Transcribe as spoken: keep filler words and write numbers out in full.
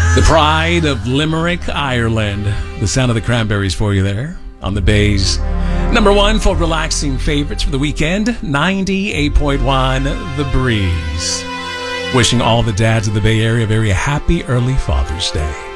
The pride of Limerick, Ireland. The sound of the Cranberries for you there on the Bay's number one for relaxing favorites for the weekend, ninety-eight point one The Breeze. Wishing all the dads of the Bay Area a very happy early Father's Day.